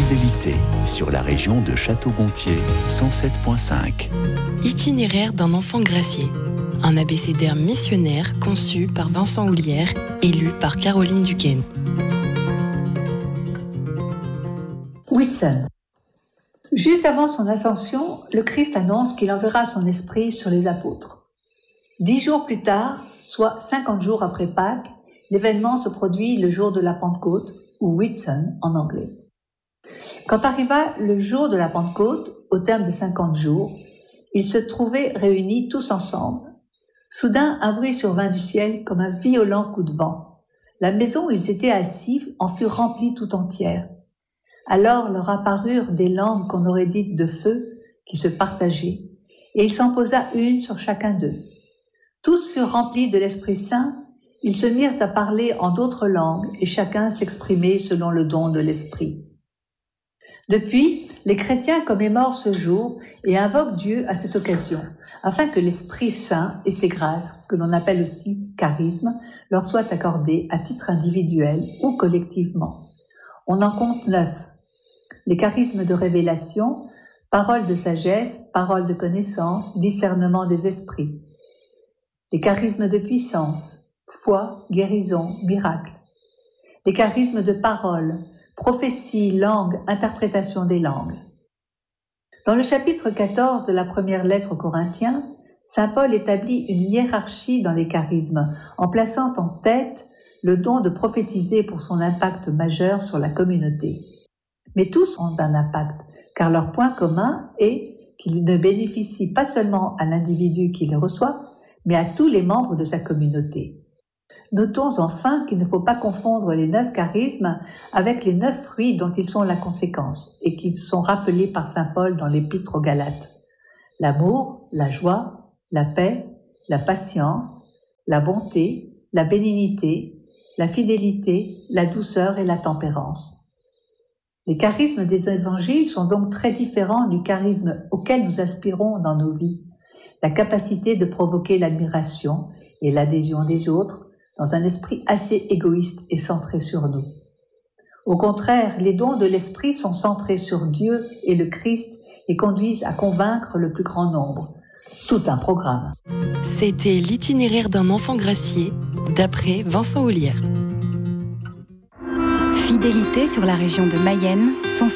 Fidélité sur la région de Château-Gontier 107.5. Itinéraire d'un enfant gracié. Un abécédaire missionnaire conçu par Vincent Houlière et lu par Caroline Duquesne. Whitsun. Juste avant son ascension, le Christ annonce qu'il enverra son esprit sur les apôtres. 10 jours plus tard, soit 50 jours après Pâques, l'événement se produit le jour de la Pentecôte, ou Whitsun en anglais. Quand arriva le jour de la Pentecôte, au terme de 50 jours, ils se trouvaient réunis tous ensemble. Soudain, un bruit survint du ciel comme un violent coup de vent. La maison où ils étaient assis en fut remplie tout entière. Alors leur apparurent des langues qu'on aurait dites de feu, qui se partageaient, et il s'en posa une sur chacun d'eux. Tous furent remplis de l'Esprit Saint, ils se mirent à parler en d'autres langues, et chacun s'exprimait selon le don de l'Esprit. Depuis, les chrétiens commémorent ce jour et invoquent Dieu à cette occasion, afin que l'Esprit Saint et ses grâces, que l'on appelle aussi charismes, leur soient accordés à titre individuel ou collectivement. On en compte 9. Les charismes de révélation, parole de sagesse, parole de connaissance, discernement des esprits. Les charismes de puissance, foi, guérison, miracle. Les charismes de parole, prophétie, langue, interprétation des langues. Dans le chapitre 14 de la première lettre aux Corinthiens, saint Paul établit une hiérarchie dans les charismes, en plaçant en tête le don de prophétiser pour son impact majeur sur la communauté. Mais tous ont un impact, car leur point commun est qu'ils ne bénéficient pas seulement à l'individu qui les reçoit, mais à tous les membres de sa communauté. Notons enfin qu'il ne faut pas confondre les 9 charismes avec les 9 fruits dont ils sont la conséquence et qui sont rappelés par saint Paul dans l'épître aux Galates. L'amour, la joie, la paix, la patience, la bonté, la bénignité, la fidélité, la douceur et la tempérance. Les charismes des évangiles sont donc très différents du charisme auquel nous aspirons dans nos vies. La capacité de provoquer l'admiration et l'adhésion des autres dans un esprit assez égoïste et centré sur nous. Au contraire, les dons de l'esprit sont centrés sur Dieu et le Christ et conduisent à convaincre le plus grand nombre. Tout un programme. C'était l'itinéraire d'un enfant gracié, d'après Vincent Houlière. Fidélité sur la région de Mayenne, 107.